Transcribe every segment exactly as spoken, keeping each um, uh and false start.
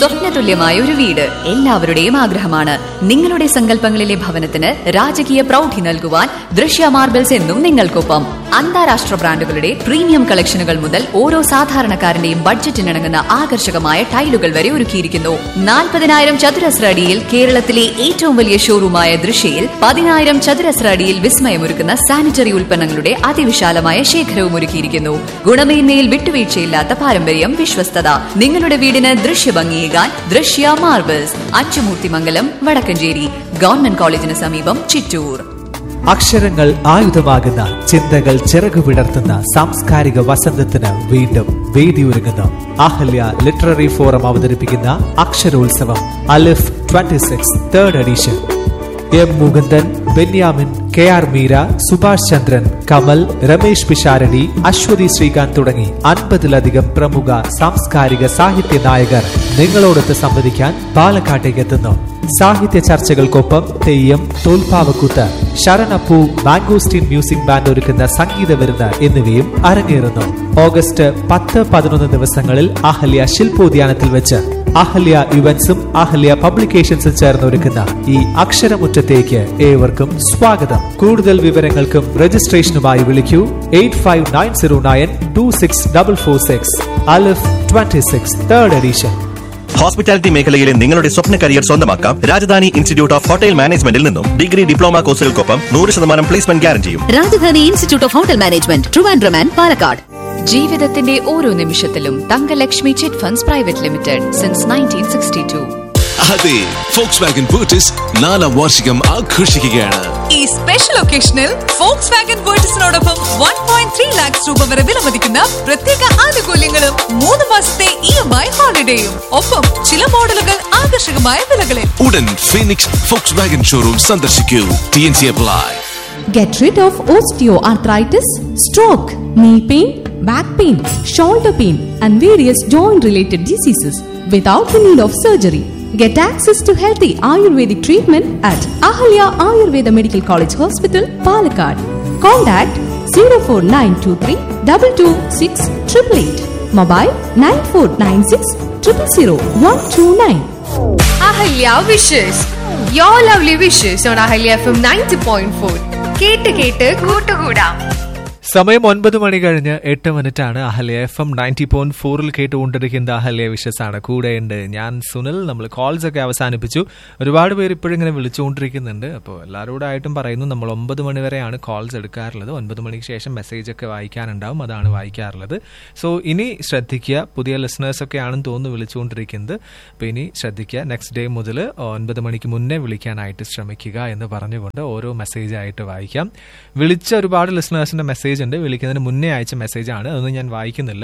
സ്വപ്നതുല്യമായ ഒരു വീട് എല്ലാവരുടെയും ആഗ്രഹമാണ്. നിങ്ങളുടെ സങ്കല്പങ്ങളിലെ ഭവനത്തിന് രാജകീയ പ്രൗഢി നൽകുവാൻ ദൃശ്യ മാർബിൾസ് എന്നും നിങ്ങൾക്കൊപ്പം. അന്താരാഷ്ട്ര ബ്രാൻഡുകളുടെ പ്രീമിയം കളക്ഷനുകൾ മുതൽ ഓരോ സാധാരണക്കാരന്റെയും ബഡ്ജറ്റിനിണങ്ങുന്ന ആകർഷകമായ ടൈലുകൾ വരെ ഒരുക്കിയിരിക്കുന്നു. നാൽപ്പതിനായിരം ചതുരശ്ര അടിയിൽ കേരളത്തിലെ ഏറ്റവും വലിയ ഷോറൂമായ ദൃശ്യയിൽ പതിനായിരം ചതുരശ്ര അടിയിൽ വിസ്മയമൊരുക്കുന്ന സാനിറ്ററി ഉൽപ്പന്നങ്ങളുടെ അതിവിശാലമായ ശേഖരവും ഒരുക്കിയിരിക്കുന്നു. ഗുണമേന്മയിൽ വിട്ടുവീഴ്ചയില്ലാത്ത പാരമ്പര്യം, വിശ്വസ്തത. നിങ്ങളുടെ വീടിന് ദൃശ്യഭംഗിയേകാൻ ദൃശ്യ മാർബിൾസ്, അച്ചുമൂർത്തിമംഗലം, വടക്കഞ്ചേരി. ഗവൺമെന്റ് കോളേജിന് സമീപം, ചിറ്റൂർ. അക്ഷരങ്ങൾ ആയുധമാകുന്ന ചിന്തകൾ ചിറകുവിടർത്തുന്ന സാംസ്കാരിക വസന്തത്തിന് വീണ്ടും വേദിയൊരുങ്ങുന്നു. അഹല്യ ലിറ്റററി ഫോറം അവതരിപ്പിക്കുന്ന അക്ഷരോത്സവം അലിഫ് twenty six third edition. M Mukundan, Benyamin, K R Meera, Subhash ചന്ദ്രൻ, കമൽ, രമേശ് പിഷാരടി, അശ്വതി ശ്രീകാന്ത് തുടങ്ങി അൻപതിലധികം പ്രമുഖ സാംസ്കാരിക സാഹിത്യ നായകർ നിങ്ങളോടൊത്ത് സംവദിക്കാൻ പാലക്കാട്ടേക്ക് എത്തുന്നു. സാഹിത്യ ചർച്ചകൾക്കൊപ്പം തെയ്യം, തോൽപ്പാവക്കൂത്ത്, ശരണപ്പൂ, മാംഗോസ്റ്റീൻ മ്യൂസിക് ബാൻഡ് ഒരുക്കുന്ന സംഗീത വിരുന്ന് എന്നിവയും അരങ്ങേറുന്നു. ഓഗസ്റ്റ് പത്ത് പതിനൊന്ന് ദിവസങ്ങളിൽ അഹല്യ ശില്പോദ്യാനത്തിൽ വെച്ച് അഹല്യ ഇവന്റ്സും അഹല്യ പബ്ലിക്കേഷൻസും ചേർന്ന് ഒരുക്കുന്ന ഈ അക്ഷരമുറ്റത്തേക്ക് ഏവർക്കും സ്വാഗതം. കൂടുതൽ വിവരങ്ങൾക്കും രജിസ്ട്രേഷനുമായി വിളിക്കൂ eight five nine zero nine to six double four six. Alif twenty six third edition. Hospitality മേഖലയിലെ നിങ്ങളുടെ സ്വപ്ന കരിയർ സ്വന്തമാക്കാം രാജധാനി ഇൻസ്റ്റിറ്റ്യൂട്ട് ഓഫ് ഹോട്ടൽ മാനേജ്മെന്റിൽ നിന്നും. ഡിഗ്രി, ഡിപ്ലോമ കോഴ്സുകൾക്കൊപ്പം നൂറ് ശതമാനം placement ഗ്യാരണ്ടിയും. Rajdhani institute of hotel management, Trivandrum and Palakkad. ജീവിതത്തിന്റെ ഓരോ നിമിഷത്തിലും Thankalakshmi chit funds private limited since nineteen sixty to. അതെ, Volkswagen Virtus നാലാം വാർഷികം ആഘോഷിക്കുകയാണ്. ഈ special ഒക്കേഷനിൽ Volkswagen Virtusനോടൊപ്പം one point three lakhs രൂപ വരെ വിലമതിക്കുന്ന പ്രത്യേക ആനുകൂല്യങ്ങളും മൂന്ന് മാസത്തെ ഇ എം ഐ ഹോളിഡേയും ഒപ്പം ചില മോഡലുകൾ ആകർഷകമായ വിലകളിൽ. ഉടൻ ഫീനിക്സ് Volkswagen ഷോറൂം സന്ദർശിക്കൂ. T N C apply. Get rid of osteoarthritis, stroke, knee pain, back pain, shoulder pain, and various joint-related diseases without the need of surgery. Get access to healthy Ayurvedic treatment at Ahalya Ayurveda Medical College Hospital, Palakkad. Contact zero four nine two three two two six eight eight eight. Mobile nine four nine six zero zero one two nine. Ahalya wishes. Your lovely wishes on Ahalya F M ninety point four. കേട്ട് കേട്ട് കൂട്ടുകൂടാം. സമയം ഒൻപത് മണി കഴിഞ്ഞ് എട്ട് minute ആണ്. Ahalya F M ninety point ഫോറിൽ കേട്ടുകൊണ്ടിരിക്കുന്ന അഹല്യ വിഷസാണ്. കൂടെയുണ്ട് ഞാൻ സുനിൽ. നമ്മൾ കോൾസ് ഒക്കെ അവസാനിപ്പിച്ചു. ഒരുപാട് പേര് ഇപ്പോഴും ഇങ്ങനെ വിളിച്ചുകൊണ്ടിരിക്കുന്നുണ്ട്. അപ്പോൾ എല്ലാവരോടായിട്ടും പറയുന്നു, നമ്മൾ ഒമ്പത് മണി വരെയാണ് കോൾസ് എടുക്കാറുള്ളത്. ഒൻപത് മണിക്ക് ശേഷം മെസ്സേജ് ഒക്കെ വായിക്കാനുണ്ടാവും, അതാണ് വായിക്കാറുള്ളത്. സോ ഇനി ശ്രദ്ധിക്കുക, പുതിയ ലിസണേഴ്സൊക്കെ ആണെന്ന് തോന്നുന്നു വിളിച്ചുകൊണ്ടിരിക്കുന്നത്. അപ്പോൾ ഇനി ശ്രദ്ധിക്കുക, നെക്സ്റ്റ് ഡേ മുതൽ ഒൻപത് മണിക്ക് മുന്നേ വിളിക്കാനായിട്ട് ശ്രമിക്കുക എന്ന് പറഞ്ഞുകൊണ്ട് ഓരോ മെസ്സേജ് ആയിട്ട് വായിക്കാം. വിളിച്ച ഒരുപാട് ലിസണേഴ്സിന്റെ മെസ്സേജ് ഉണ്ട്. വിളിക്കുന്നതിന് മുന്നേ അയച്ച മെസ്സേജാണ്, അതൊന്നും ഞാൻ വായിക്കുന്നില്ല.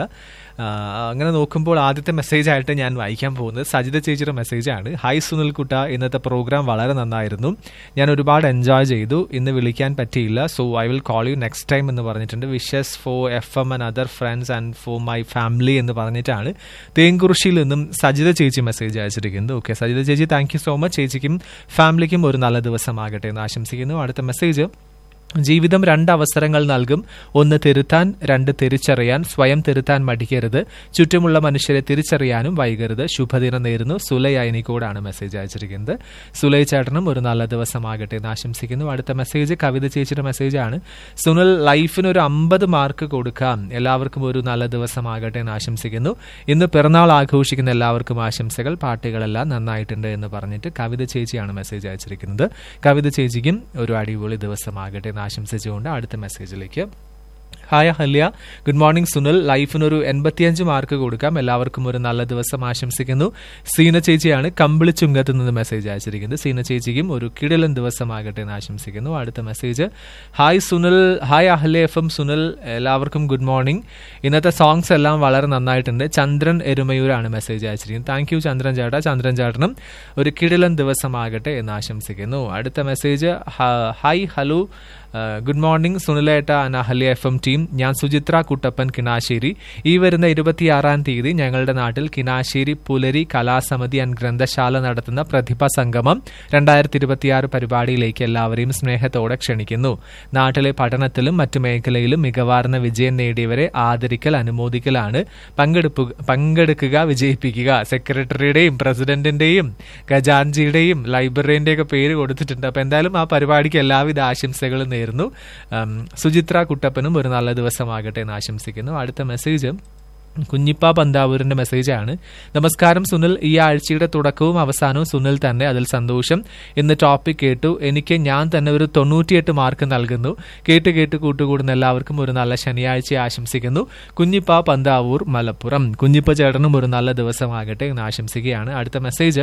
അങ്ങനെ നോക്കുമ്പോൾ ആദ്യത്തെ മെസ്സേജ് ആയിട്ട് ഞാൻ വായിക്കാൻ പോകുന്നത് സജിത ചേച്ചിയുടെ മെസ്സേജാണ്. ഹായ് സുനിൽ കുട്ട, ഇന്നത്തെ പ്രോഗ്രാം വളരെ നന്നായിരുന്നു, ഞാൻ ഒരുപാട് എൻജോയ് ചെയ്തു. ഇന്ന് വിളിക്കാൻ പറ്റിയില്ല, so I will call you next time എന്ന് പറഞ്ഞിട്ടുണ്ട്. Wishes for F M and other friends and for my family എന്ന് പറഞ്ഞിട്ടാണ് തേങ്കുറിശ്ശിയിൽ നിന്നും സജിത ചേച്ചി മെസ്സേജ് അയച്ചിരിക്കുന്നത്. ഓക്കെ സജിത ചേച്ചി, താങ്ക് യു സോ മച്ച്. ചേച്ചിക്കും ഫാമിലിക്കും ഒരു നല്ല ദിവസമാകട്ടെ എന്ന് ആശംസിക്കുന്നു. അടുത്ത മെസ്സേജ്, ജീവിതം രണ്ട് അവസരങ്ങൾ നൽകും, ഒന്ന് തിരുത്താൻ, രണ്ട് തിരിച്ചറിയാൻ. സ്വയം തിരുത്താൻ മടിക്കരുത്, ചുറ്റുമുള്ള മനുഷ്യരെ തിരിച്ചറിയാനും വൈകരുത്. ശുഭദിനം നേരുന്നു. സുലൈ അയനിക്കോടാണ് മെസ്സേജ് അയച്ചിരിക്കുന്നത്. സുലൈ ചേട്ടനും ഒരു നല്ല ദിവസമാകട്ടെ എന്ന് ആശംസിക്കുന്നു. അടുത്ത മെസ്സേജ് കവിത ചേച്ചിയുടെ മെസ്സേജാണ്. സുനിൽ, ലൈഫിന് ഒരു അമ്പത് മാർക്ക് കൊടുക്കാം, എല്ലാവർക്കും ഒരു നല്ല ദിവസമാകട്ടെ എന്ന് ആശംസിക്കുന്നു. ഇന്ന് പിറന്നാൾ ആഘോഷിക്കുന്ന എല്ലാവർക്കും ആശംസകൾ, പാട്ടുകളെല്ലാം നന്നായിട്ടുണ്ട് എന്ന് പറഞ്ഞിട്ട് കവിത ചേച്ചിയാണ് മെസ്സേജ് അയച്ചിരിക്കുന്നത്. കവിത ചേച്ചിക്കും ഒരു അടിപൊളി ദിവസമാകട്ടെ ആശംസിച്ചുകൊണ്ട് അടുത്ത മെസ്സേജിലേക്ക്. ഹായ് ഹല്യ, ഗുഡ് മോർണിംഗ് സുനിൽ, ലൈഫിനൊരു എൺപത്തിയഞ്ച് മാർക്ക് കൊടുക്കാം, എല്ലാവർക്കും ഒരു നല്ല ദിവസം ആശംസിക്കുന്നു. സീന ചേച്ചിയാണ് കമ്പിളിച്ചുങ്കത്ത് നിന്ന് മെസ്സേജ് അയച്ചിരിക്കുന്നത്. സീന ചേച്ചിക്കും ഒരു കിടിലൻ ദിവസമാകട്ടെ എന്ന് ആശംസിക്കുന്നു. അടുത്ത message, hi Sunil, hi Ahalya F M Sunil, എല്ലാവർക്കും ഗുഡ് മോർണിംഗ്. ഇന്നത്തെ സോങ്സ് എല്ലാം വളരെ നന്നായിട്ടുണ്ട്. ചന്ദ്രൻ എരുമയൂരാണ് മെസ്സേജ് അയച്ചിരിക്കുന്നത്. താങ്ക് യു ചന്ദ്രൻ ചേട്ടാ. ചന്ദ്രൻ ചേട്ടനും ഒരു കിടിലൻ ദിവസമാകട്ടെ എന്ന് ആശംസിക്കുന്നു. അടുത്ത message, hi hello good morning സുനിലേട്ട Ahalya F M team. ഞാൻ സുചിത്ര കുട്ടപ്പൻ, കിണാശ്ശേരി. ഈ വരുന്ന ഇരുപത്തിയാറാം തീയതി ഞങ്ങളുടെ നാട്ടിൽ കിണാശ്ശേരി പുലരി കലാസമിതി ആൻഡ് ഗ്രന്ഥശാല നടത്തുന്ന പ്രതിഭ സംഗമം രണ്ടായിരത്തി ഇരുപത്തിയാറ് പരിപാടിയിലേക്ക് എല്ലാവരെയും സ്നേഹത്തോടെ ക്ഷണിക്കുന്നു. നാട്ടിലെ പഠനത്തിലും മറ്റു മേഖലയിലും മികവാർന്ന വിജയം നേടിയവരെ ആദരിക്കൽ, അനുമോദിക്കലാണ്. പങ്കെടുപ്പ് പങ്കെടുക്കുക, വിജയിപ്പിക്കുക. സെക്രട്ടറിയുടെയും പ്രസിഡന്റിന്റെയും ഖജാൻജിയുടെയും ലൈബ്രറിന്റെയും ഒക്കെ പേര് കൊടുത്തിട്ടുണ്ട്. അപ്പൊ എന്തായാലും ആ പരിപാടിക്ക് എല്ലാവിധ ആശംസകളും നേരുന്നു. സുചിത്ര കുട്ടപ്പനും ഒരു നല്ല ദിവസമാകട്ടെ എന്ന് ആശംസിക്കുന്നു. അടുത്ത മെസ്സേജ് കുഞ്ഞിപ്പ പന്താവൂരിന്റെ മെസ്സേജാണ്. നമസ്കാരം സുനിൽ, ഈ ആഴ്ചയുടെ തുടക്കവും അവസാനവും സുനിൽ തന്നെ, അതിൽ സന്തോഷം. ഇന്ന് ടോപ്പിക് കേട്ടു. എനിക്ക് ഞാൻ തന്നെ ഒരു തൊണ്ണൂറ്റിയെട്ട് മാർക്ക് നൽകുന്നു. കേട്ട് കേട്ട് കൂട്ടുകൂടുന്ന എല്ലാവർക്കും ഒരു നല്ല ശനിയാഴ്ച ആശംസിക്കുന്നു. കുഞ്ഞിപ്പ പന്താവൂർ, മലപ്പുറം. കുഞ്ഞിപ്പ ചേട്ടനും ഒരു നല്ല ദിവസമാകട്ടെ എന്ന് ആശംസിക്കുകയാണ്. അടുത്ത മെസ്സേജ്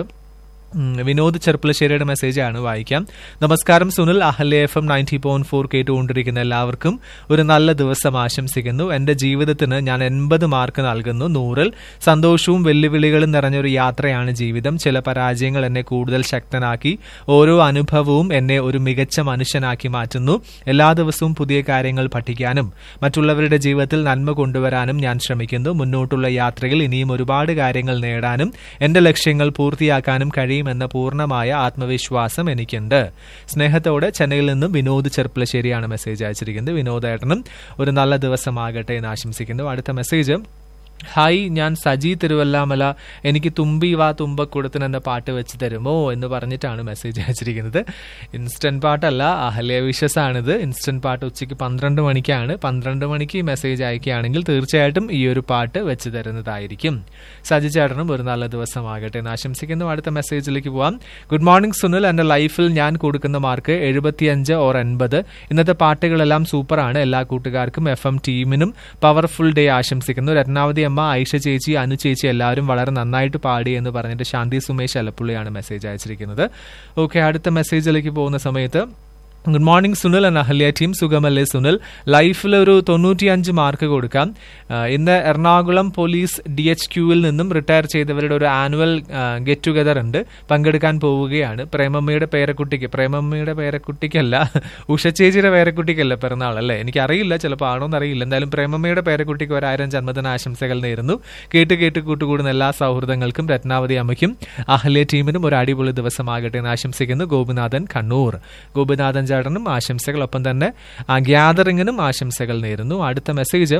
വിനോദ് ചെർപ്പളശ്ശേരിയുടെ മെസ്സേജാണ്, വായിക്കാം. നമസ്കാരം Sunil, Ahalya F M ninety point four കേട്ടുകൊണ്ടിരിക്കുന്ന എല്ലാവർക്കും ഒരു നല്ല ദിവസം ആശംസിക്കുന്നു. എന്റെ ജീവിതത്തിന് ഞാൻ എൺപത് മാർക്ക് നൽകുന്നു. നൂറിൽ സന്തോഷവും വെല്ലുവിളികളും നിറഞ്ഞൊരു യാത്രയാണ് ജീവിതം. ചില പരാജയങ്ങൾ എന്നെ കൂടുതൽ ശക്തനാക്കി. ഓരോ അനുഭവവും എന്നെ ഒരു മികച്ച മനുഷ്യനാക്കി മാറ്റുന്നു. എല്ലാ ദിവസവും പുതിയ കാര്യങ്ങൾ പഠിക്കാനും മറ്റുള്ളവരുടെ ജീവിതത്തിൽ നന്മ കൊണ്ടുവരാനും ഞാൻ ശ്രമിക്കുന്നു. മുന്നോട്ടുള്ള യാത്രയിൽ ഇനിയും ഒരുപാട് കാര്യങ്ങൾ നേടാനും എന്റെ ലക്ഷ്യങ്ങൾ പൂർത്തിയാക്കാനും കഴിയും എന്ന പൂർണ്ണമായ ആത്മവിശ്വാസം എനിക്കുണ്ട്. സ്നേഹത്തോടെ ചെന്നൈയിൽ നിന്നും വിനോദ് ചെർപ്പളശ്ശേരിയാണ് മെസ്സേജ് അയച്ചിരിക്കുന്നത്. വിനോദേട്ടനും ഒരു നല്ല ദിവസമാകട്ടെ എന്ന് ആശംസിക്കുന്നു. അടുത്ത മെസ്സേജ്, ഹായ്, ഞാൻ സജി തിരുവല്ലാമല. എനിക്ക് തുമ്പി വാ തുമ്പക്കുടത്തിന് എന്ന പാട്ട് വെച്ച് തരുമോ എന്ന് പറഞ്ഞിട്ടാണ് മെസ്സേജ് അയച്ചിരിക്കുന്നത്. ഇൻസ്റ്റന്റ് പാട്ടല്ല, അഹല്യ വിഷസ് ആണിത്. ഇൻസ്റ്റന്റ് പാട്ട് ഉച്ചയ്ക്ക് പന്ത്രണ്ട് മണിക്കാണ്. പന്ത്രണ്ട് മണിക്ക് മെസ്സേജ് അയക്കുകയാണെങ്കിൽ തീർച്ചയായിട്ടും ഈ ഒരു പാട്ട് വെച്ച് തരുന്നതായിരിക്കും. സജി ചേട്ടനും ഒരു നല്ല ദിവസമാകട്ടെ എന്ന് ആശംസിക്കുന്നു. അടുത്ത മെസ്സേജിലേക്ക് പോവാം. ഗുഡ് മോർണിംഗ് സുനിൽ, എന്റെ ലൈഫിൽ ഞാൻ കൊടുക്കുന്ന മാർക്ക് എഴുപത്തിയഞ്ച് ഓർ എൺപത്. ഇന്നത്തെ പാട്ടുകളെല്ലാം സൂപ്പറാണ്. എല്ലാ കൂട്ടുകാർക്കും എഫ് എം ടീമിനും പവർഫുൾ ഡേ ആശംസിക്കുന്നു. രത്നാവതി അമ്മ, ഐഷ ചേച്ചി, അനു ചേച്ചി എല്ലാവരും വളരെ നന്നായിട്ട് പാടി എന്ന് പറഞ്ഞിട്ട് ശാന്തി സുമേഷ് അലപ്പുള്ളിയാണ് മെസ്സേജ് അയച്ചിരിക്കുന്നത്. ഓക്കെ, അടുത്ത മെസ്സേജിലേക്ക് പോകുന്ന സമയത്ത്, good morning Sunil and Ahalya team. സുഖമല്ലേ സുനിൽ? ലൈഫിൽ ഒരു തൊണ്ണൂറ്റിയഞ്ച് മാർക്ക് കൊടുക്കാം. ഇന്ന് എറണാകുളം പോലീസ് ഡി എച്ച് ക്യൂവിൽ നിന്നും റിട്ടയർ ചെയ്തവരുടെ ഒരു ആനുവൽ ഗെറ്റ് ടുഗദർ ഉണ്ട്. പങ്കെടുക്കാൻ പോവുകയാണ്. പ്രേമമ്മയുടെ പേരക്കുട്ടിക്ക്, പ്രേമമ്മയുടെ പേരക്കുട്ടിക്കല്ല, ഉഷച്ചേച്ചിയുടെ പേരക്കുട്ടിക്കല്ല പിറന്നാൾ അല്ലേ, എനിക്കറിയില്ല, ചിലപ്പോൾ ആണോന്ന് അറിയില്ല. എന്തായാലും പ്രേമമ്മയുടെ പേരക്കുട്ടിക്ക് ഒരായിരം ജന്മദിന ആശംസകൾ നേരുന്നു. കേട്ട് കേട്ട് കൂട്ടുകൂടുന്ന എല്ലാ സൗഹൃദങ്ങൾക്കും രത്നാവതി അമ്മയ്ക്കും അഹല്യ ടീമിനും ഒരു അടിപൊളി ദിവസമാകട്ടെ എന്ന് ആശംസിക്കുന്നു. ഗോപിനാഥൻ, കണ്ണൂർ. ഗോപിനാഥൻ ചേട്ടനും ആശംസകൾ, ഒപ്പം തന്നെ ആ ഗ്യാതറിങ്ങിനും ആശംസകൾ നേരുന്നു. അടുത്ത മെസ്സേജ്,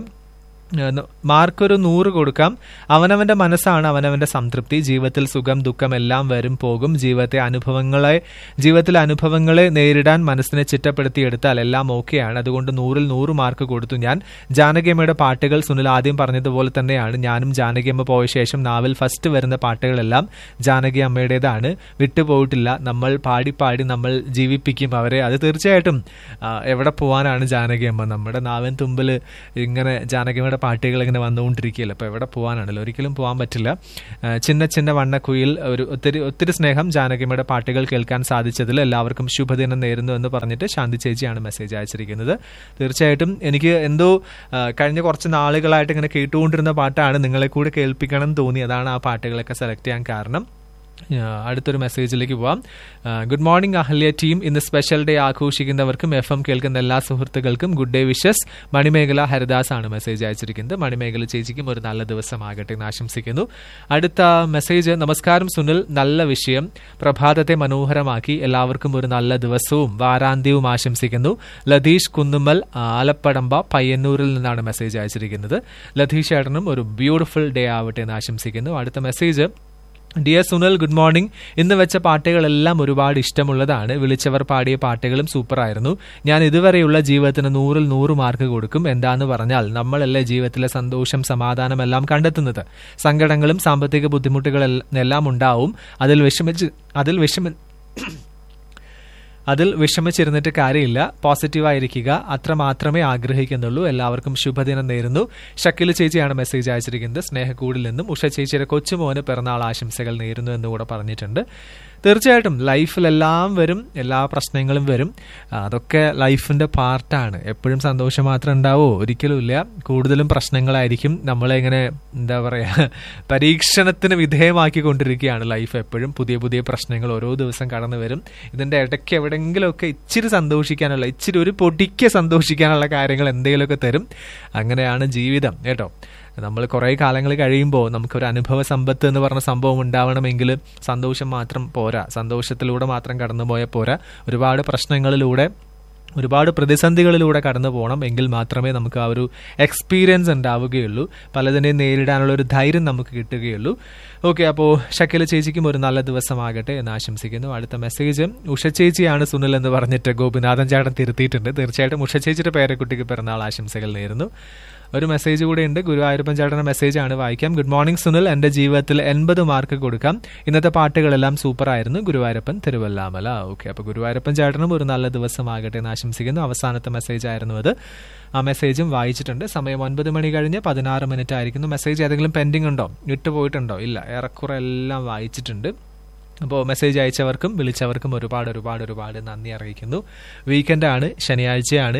മാർക്കൊരു നൂറ് കൊടുക്കാം. അവനവന്റെ മനസ്സാണ് അവനവന്റെ സംതൃപ്തി. ജീവിതത്തിൽ സുഖം ദുഃഖം എല്ലാം വരും പോകും. ജീവിതത്തെ അനുഭവങ്ങളെ ജീവിതത്തിലെ അനുഭവങ്ങളെ നേരിടാൻ മനസ്സിനെ ചിട്ടപ്പെടുത്തിയെടുത്താൽ എല്ലാം ഓക്കെയാണ്. അതുകൊണ്ട് നൂറിൽ നൂറ് മാർക്ക് കൊടുത്തു ഞാൻ. ജാനകിയമ്മയുടെ പാട്ടുകൾ സുനിൽ ആദ്യം പറഞ്ഞതുപോലെ തന്നെയാണ്. ഞാനും ജാനകിയമ്മ പോയ ശേഷം നാവിൽ ഫസ്റ്റ് വരുന്ന പാട്ടുകളെല്ലാം ജാനകി അമ്മയുടേതാണ്. വിട്ടുപോയിട്ടില്ല. നമ്മൾ പാടി പാടി നമ്മൾ ജീവിപ്പിക്കും അവരെ. അത് തീർച്ചയായിട്ടും എവിടെ പോകാനാണ് ജാനകിയമ്മ? നമ്മുടെ നാവിൻ തുമ്പിൽ ഇങ്ങനെ ജാനകിയമ്മയുടെ പാട്ടുകൾ ഇങ്ങനെ വന്നുകൊണ്ടിരിക്കുകയല്ല. അപ്പോൾ എവിടെ പോകാനാണല്ലോ, ഒരിക്കലും പോകാൻ പറ്റില്ല. ചിന്ന ചിന്ന വണ്ണക്കുയിൽ ഒരു ഒത്തിരി ഒത്തിരി സ്നേഹം. ജാനകിയമ്മയുടെ പാട്ടുകൾ കേൾക്കാൻ സാധിച്ചതിൽ എല്ലാവർക്കും ശുഭദിനം നേരുന്നു എന്ന് പറഞ്ഞിട്ട് ശാന്തി ചേച്ചിയാണ് മെസ്സേജ് അയച്ചിരിക്കുന്നത്. തീർച്ചയായിട്ടും എനിക്ക് എന്തോ കഴിഞ്ഞ കുറച്ച് നാളുകളായിട്ട് ഇങ്ങനെ കേട്ടുകൊണ്ടിരുന്ന പാട്ടാണ്, നിങ്ങളെ കൂടെ കേൾപ്പിക്കണം എന്ന് തോന്നി. അതാണ് ആ പാട്ടുകളൊക്കെ സെലക്ട് ചെയ്യാൻ കാരണം. അടുത്തൊരു മെസ്സേജിലേക്ക് പോവാം. Good morning Ahalya team. ഇന്ന് സ്പെഷ്യൽ ഡേ ആഘോഷിക്കുന്നവർക്കും എഫ് എം കേൾക്കുന്ന എല്ലാ സുഹൃത്തുക്കൾക്കും good day wishes. Manimekalai Haridas ആണ് മെസ്സേജ് അയച്ചിരിക്കുന്നത്. മണിമേഖല ചേച്ചിക്കും ഒരു നല്ല ദിവസമാകട്ടെ എന്ന് ആശംസിക്കുന്നു. അടുത്ത മെസ്സേജ്, നമസ്കാരം സുനിൽ, നല്ല വിഷയം, പ്രഭാതത്തെ മനോഹരമാക്കി. എല്ലാവർക്കും ഒരു നല്ല ദിവസവും വാരാന്ത്യവും ആശംസിക്കുന്നു. ലതീഷ് കുന്നുമ്മൽ, ആലപ്പടമ്പ, പയ്യന്നൂരിൽ നിന്നാണ് മെസ്സേജ് അയച്ചിരിക്കുന്നത്. ലതീഷ് ചേട്ടനും ഒരു ബ്യൂട്ടിഫുൾ ഡേ ആവട്ടെ എന്ന് ആശംസിക്കുന്നു. അടുത്ത message, dear Sunil, good morning. ഇന്ന് വെച്ച പാട്ടുകളെല്ലാം ഒരുപാട് ഇഷ്ടമുള്ളതാണ്. വിളിച്ചവർ പാടിയ പാട്ടുകളും സൂപ്പറായിരുന്നു. ഞാൻ ഇതുവരെയുള്ള ജീവിതത്തിന് നൂറിൽ നൂറ് മാർക്ക് കൊടുക്കും. എന്താന്ന് പറഞ്ഞാൽ, നമ്മളല്ലേ ജീവിതത്തിലെ സന്തോഷം സമാധാനം എല്ലാം കണ്ടെത്തുന്നത്. സങ്കടങ്ങളും സാമ്പത്തിക ബുദ്ധിമുട്ടുകളെല്ലാം ഉണ്ടാവും. അതിൽ വിഷമിച്ച് അതിൽ വിഷമ അതിൽ വിഷമിച്ചിരുന്നിട്ട് കാര്യമില്ല. പോസിറ്റീവായിരിക്കുക, അത്ര മാത്രമേ ആഗ്രഹിക്കുന്നുള്ളൂ. എല്ലാവർക്കും ശുഭദിനം നേരുന്നു. ഷക്കിൽ ചേച്ചിയാണ് മെസ്സേജ് അയച്ചിരിക്കുന്നത്. സ്നേഹക്കൂടിൽ നിന്നും ഉഷ ചേച്ചിയുടെ കൊച്ചുമോന് പിറന്നാൾ ആശംസകൾ നേരുന്നു എന്നുകൂടെ പറഞ്ഞിട്ടുണ്ട്. തീർച്ചയായിട്ടും ലൈഫിലെല്ലാം വരും, എല്ലാ പ്രശ്നങ്ങളും വരും. അതൊക്കെ ലൈഫിന്റെ പാർട്ടാണ്. എപ്പോഴും സന്തോഷം മാത്രം ഉണ്ടാവോ? ഒരിക്കലും ഇല്ല. കൂടുതലും പ്രശ്നങ്ങളായിരിക്കും. നമ്മളെ ഇങ്ങനെ എന്താ പറയുക, പരീക്ഷണത്തിന് വിധേയമാക്കി കൊണ്ടിരിക്കുകയാണ് ലൈഫ്. എപ്പോഴും പുതിയ പുതിയ പ്രശ്നങ്ങൾ ഓരോ ദിവസം കടന്നു വരും. ഇതിന്റെ ഇടയ്ക്ക് എവിടെ എപ്പോഴെങ്കിലുമൊക്കെ ഇച്ചിരി സന്തോഷിക്കാനുള്ള, ഇച്ചിരി ഒരു പൊടിക്ക് സന്തോഷിക്കാനുള്ള കാര്യങ്ങൾ എന്തെങ്കിലുമൊക്കെ തരും. അങ്ങനെയാണ് ജീവിതം കേട്ടോ. നമ്മൾ കുറേ കാലങ്ങൾ കഴിയുമ്പോൾ നമുക്കൊരു അനുഭവ സമ്പത്ത് എന്ന് പറഞ്ഞ സംഭവം ഉണ്ടാവണമെങ്കിൽ സന്തോഷം മാത്രം പോരാ, സന്തോഷത്തിലൂടെ മാത്രം കടന്നു പോയാൽ പോരാ. ഒരുപാട് പ്രശ്നങ്ങളിലൂടെ, ഒരുപാട് പ്രതിസന്ധികളിലൂടെ കടന്നു പോകണം. എങ്കിൽ മാത്രമേ നമുക്ക് ആ ഒരു എക്സ്പീരിയൻസ് ഉണ്ടാവുകയുള്ളൂ, പലതിനെയും നേരിടാനുള്ള ഒരു ധൈര്യം നമുക്ക് കിട്ടുകയുള്ളൂ. ഓക്കെ, അപ്പോൾ ഷക്കീല ചേച്ചിക്കും ഒരു നല്ല ദിവസമാകട്ടെ എന്ന് ആശംസിക്കുന്നു. അടുത്ത മെസ്സേജ് ഉഷ ചേച്ചിയാണ് സുനിൽ എന്ന് പറഞ്ഞിട്ട് ഗോപിനാഥൻ ചേട്ടൻ തിരുത്തിയിട്ടുണ്ട്. തീർച്ചയായിട്ടും ഉഷ ചേച്ചിയുടെ പേരക്കുട്ടിക്ക് പിറന്നാൾ ആശംസകൾ നേരുന്നു. ഒരു മെസ്സേജ് കൂടെ ഉണ്ട്, ഗുരുവായൂരപ്പൻ ചേട്ടൻ്റെ മെസ്സേജാണ്, വായിക്കാം. ഗുഡ് മോർണിംഗ് സുനിൽ, എൻ്റെ ജീവിതത്തിൽ എൺപത് മാർക്ക് കൊടുക്കാം. ഇന്നത്തെ പാട്ടുകളെല്ലാം സൂപ്പറായിരുന്നു. ഗുരുവായൂരപ്പൻ തിരുവല്ലാമല. ഓക്കെ, അപ്പോൾ ഗുരുവായൂരപ്പൻ ചേട്ടനും ഒരു നല്ല ദിവസമാകട്ടെ എന്ന് ആശംസിക്കുന്നു. അവസാനത്തെ മെസ്സേജ് ആയിരുന്നു അത്. ആ മെസ്സേജും വായിച്ചിട്ടുണ്ട്. സമയം ഒൻപത് മണി കഴിഞ്ഞ് പതിനാറ് മിനിറ്റ് ആയിരിക്കുന്നു. മെസ്സേജ് ഏതെങ്കിലും പെൻഡിങ് ഉണ്ടോ, വിട്ടുപോയിട്ടുണ്ടോ? ഇല്ല, ഏറെക്കുറെ എല്ലാം വായിച്ചിട്ടുണ്ട്. അപ്പോൾ മെസ്സേജ് അയച്ചവർക്കും വിളിച്ചവർക്കും ഒരുപാട് ഒരുപാട് ഒരുപാട് നന്ദി അറിയിക്കുന്നു. വീക്കെൻഡാണ്, ശനിയാഴ്ചയാണ്,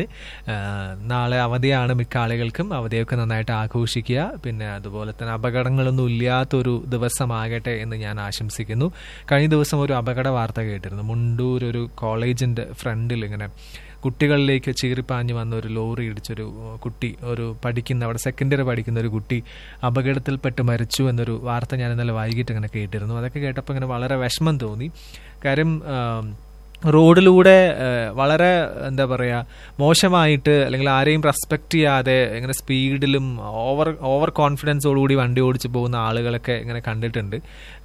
നാളെ അവധിയാണ്. മിക്ക ആളുകൾക്കും അവധിയൊക്കെ നന്നായിട്ട് ആഘോഷിക്കുക. പിന്നെ അതുപോലെ തന്നെ അപകടങ്ങളൊന്നും ഇല്ലാത്തൊരു ദിവസമാകട്ടെ എന്ന് ഞാൻ ആശംസിക്കുന്നു. കഴിഞ്ഞ ദിവസം ഒരു അപകട വാർത്ത കേട്ടിരുന്നു. മുണ്ടൂർ ഒരു കോളേജിൻ്റെ ഫ്രണ്ടിൽ ഇങ്ങനെ കുട്ടികളിലേക്ക് ചീറിപ്പാഞ്ഞ് വന്ന ഒരു ലോറി ഇടിച്ചൊരു കുട്ടി, ഒരു പഠിക്കുന്ന അവിടെ സെക്കൻഡ് ഇയർ പഠിക്കുന്ന ഒരു കുട്ടി അപകടത്തിൽപ്പെട്ട് മരിച്ചു എന്നൊരു വാർത്ത ഞാൻ ഇന്നലെ വൈകിട്ട് ഇങ്ങനെ കേട്ടിരുന്നു. അതൊക്കെ കേട്ടപ്പോൾ ഇങ്ങനെ വളരെ വിഷമം തോന്നി. കാര്യം റോഡിലൂടെ വളരെ എന്താ പറയുക മോശമായിട്ട് അല്ലെങ്കിൽ ആരെയും റെസ്പെക്റ്റ് ചെയ്യാതെ ഇങ്ങനെ സ്പീഡിലും ഓവർ ഓവർ കോൺഫിഡൻസോടുകൂടി വണ്ടി ഓടിച്ച് പോകുന്ന ആളുകളൊക്കെ ഇങ്ങനെ കണ്ടിട്ടുണ്ട്.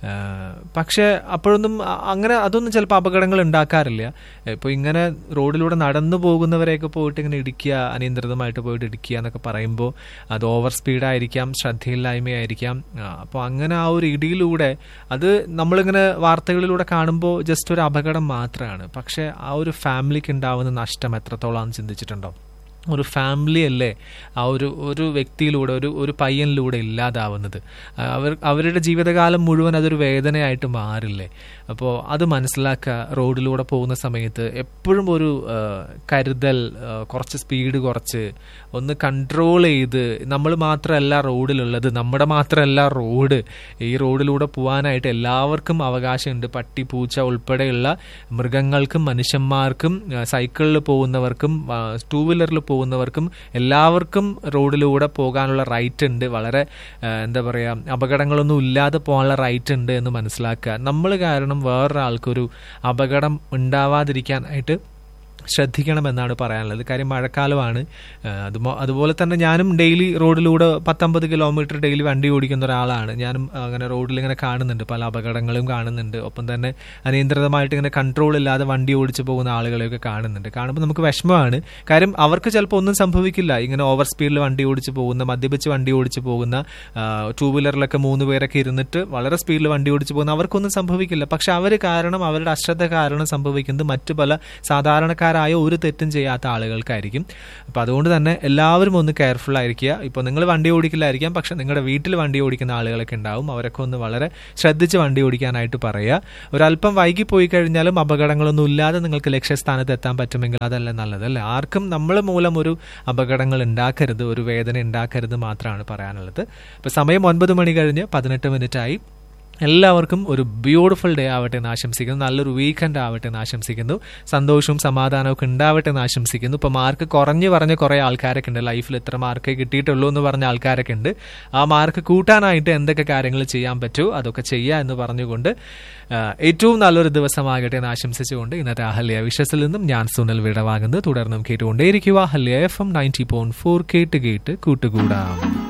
പക്ഷേ അപ്പോഴൊന്നും അങ്ങനെ അതൊന്നും ചിലപ്പോൾ അപകടങ്ങൾ ഉണ്ടാക്കാറില്ല. ഇപ്പോൾ ഇങ്ങനെ റോഡിലൂടെ നടന്നു പോകുന്നവരെയൊക്കെ പോയിട്ട് ഇങ്ങനെ ഇടിക്കുക, അനിയന്ത്രിതമായിട്ട് പോയിട്ട് ഇടിക്കുക എന്നൊക്കെ പറയുമ്പോൾ അത് ഓവർ സ്പീഡായിരിക്കാം, ശ്രദ്ധയില്ലായ്മയായിരിക്കാം. അപ്പോൾ അങ്ങനെ ആ ഒരു ഇടിയിലൂടെ അത് നമ്മളിങ്ങനെ വാർത്തകളിലൂടെ കാണുമ്പോൾ ജസ്റ്റ് ഒരു അപകടം മാത്രമാണ്. പക്ഷെ ആ ഒരു ഫാമിലിക്ക് ഉണ്ടാവുന്ന നഷ്ടം എത്രത്തോളം ചിന്തിച്ചിട്ടുണ്ടോ? ഒരു ഫാമിലി അല്ലേ ആ ഒരു ഒരു വ്യക്തിയിലൂടെ, ഒരു ഒരു പയ്യനിലൂടെ ഇല്ലാതാവുന്നത്. അവർ അവരുടെ ജീവിതകാലം മുഴുവൻ അതൊരു വേദനയായിട്ട് മാറില്ലേ? അപ്പോൾ അത് മനസ്സിലാക്കുക. റോഡിലൂടെ പോകുന്ന സമയത്ത് എപ്പോഴും ഒരു കരുതൽ, കുറച്ച് സ്പീഡ് കുറച്ച് ഒന്ന് കൺട്രോൾ ചെയ്ത്, നമ്മൾ മാത്രമല്ല റോഡിലുള്ളത്, നമ്മുടെ മാത്രമല്ല റോഡ്. ഈ റോഡിലൂടെ പോകാനായിട്ട് എല്ലാവർക്കും അവകാശമുണ്ട്. പട്ടി, പൂച്ച ഉൾപ്പെടെയുള്ള മൃഗങ്ങൾക്കും മനുഷ്യന്മാർക്കും സൈക്കിളിൽ പോകുന്നവർക്കും ടൂ വീലറിൽ പോകുന്നവർക്കും എല്ലാവർക്കും റോഡിലൂടെ പോകാനുള്ള റൈറ്റ് ഉണ്ട്. വളരെ എന്താ പറയുക, അപകടങ്ങളൊന്നും ഇല്ലാതെ പോകാനുള്ള റൈറ്റ് ഉണ്ട് എന്ന് മനസ്സിലാക്കുക. നമ്മൾ കാരണം വേറൊരാൾക്കൊരു അപകടം ഉണ്ടാവാതിരിക്കാനായിട്ട് ശ്രദ്ധിക്കണമെന്നാണ് പറയാനുള്ളത്. കാര്യം മഴക്കാലമാണ്. അതുമോ അതുപോലെ തന്നെ ഞാനും ഡെയിലി റോഡിലൂടെ പത്തൊമ്പത് കിലോമീറ്റർ ഡെയിലി വണ്ടി ഓടിക്കുന്ന ഒരാളാണ്. ഞാനും അങ്ങനെ റോഡിൽ ഇങ്ങനെ കാണുന്നുണ്ട്, പല അപകടങ്ങളും കാണുന്നുണ്ട്. ഒപ്പം തന്നെ അനിയന്ത്രിതമായിട്ട് ഇങ്ങനെ കൺട്രോൾ ഇല്ലാതെ വണ്ടി ഓടിച്ചു പോകുന്ന ആളുകളെയൊക്കെ കാണുന്നുണ്ട്. കാണുമ്പോൾ നമുക്ക് വിഷമമാണ്. കാര്യം അവർക്ക് ചിലപ്പോൾ ഒന്നും സംഭവിക്കില്ല. ഇങ്ങനെ ഓവർ സ്പീഡിൽ വണ്ടി ഓടിച്ചു പോകുന്ന, മദ്യപിച്ച് വണ്ടി ഓടിച്ചു പോകുന്ന, ടൂ വീലറിലൊക്കെ മൂന്ന് പേരൊക്കെ ഇരുന്നിട്ട് വളരെ സ്പീഡിൽ വണ്ടി ഓടിച്ചു പോകുന്ന അവർക്കൊന്നും സംഭവിക്കില്ല. പക്ഷെ അവർ കാരണം, അവരുടെ അശ്രദ്ധ കാരണം സംഭവിക്കുന്നത് മറ്റു പല സാധാരണക്കാർ ഒരു തെറ്റും ചെയ്യാത്ത ആളുകൾക്കായിരിക്കും. അപ്പോൾ അതുകൊണ്ട് തന്നെ എല്ലാവരും ഒന്ന് കെയർഫുൾ ആയിരിക്കുക. ഇപ്പോൾ നിങ്ങൾ വണ്ടി ഓടിക്കില്ലായിരിക്കാം, പക്ഷെ നിങ്ങളുടെ വീട്ടിൽ വണ്ടി ഓടിക്കുന്ന ആളുകളൊക്കെ ഉണ്ടാവും. അവരൊക്കെ ഒന്ന് വളരെ ശ്രദ്ധിച്ച് വണ്ടി ഓടിക്കാനായിട്ട് പറയുക. ഒരല്പം വൈകി പോയി കഴിഞ്ഞാലും അപകടങ്ങളൊന്നും ഇല്ലാതെ നിങ്ങൾക്ക് ലക്ഷ്യസ്ഥാനത്ത് എത്താൻ പറ്റുമെങ്കിൽ അതല്ല നല്ലതല്ലേ? ആർക്കും നമ്മൾ മൂലം ഒരു അപകടങ്ങൾ ഉണ്ടാക്കരുത്, ഒരു വേദന ഉണ്ടാക്കരുത് മാത്രമാണ് പറയാനുള്ളത്. ഇപ്പോൾ സമയം ഒൻപത് മണി കഴിഞ്ഞ് പതിനെട്ട് മിനിറ്റായി. എല്ലാവർക്കും ഒരു ബ്യൂട്ടിഫുൾ ഡേ ആവട്ടെ എന്ന് ആശംസിക്കുന്നു. നല്ലൊരു വീക്കെൻഡ് ആവട്ടെ എന്ന് ആശംസിക്കുന്നു. സന്തോഷവും സമാധാനവും ഒക്കെ ഉണ്ടാവട്ടെ എന്ന് ആശംസിക്കുന്നു. ഇപ്പോൾ മാർക്ക് കുറഞ്ഞ് പറഞ്ഞ കുറേ ആൾക്കാരൊക്കെ ഉണ്ട്. ലൈഫിൽ എത്ര മാർക്കേ കിട്ടിയിട്ടുള്ളൂ എന്ന് പറഞ്ഞ ആൾക്കാരൊക്കെ ഉണ്ട്. ആ മാർക്ക് കൂട്ടാനായിട്ട് എന്തൊക്കെ കാര്യങ്ങൾ ചെയ്യാൻ പറ്റുമോ അതൊക്കെ ചെയ്യുക എന്ന് പറഞ്ഞുകൊണ്ട് ഏറ്റവും നല്ലൊരു ദിവസമാകട്ടെ എന്ന് ആശംസിച്ചുകൊണ്ട് ഇന്നത്തെ അഹല്യ വിഷസിൽ നിന്നും ഞാൻ സുനിൽ വിടവാങ്ങുന്നു. തുടർന്നും കേട്ടുകൊണ്ടേയിരിക്കുക Ahalya F M ninety point four കേട്ട് കേട്ട് കൂട്ടുകൂടാം.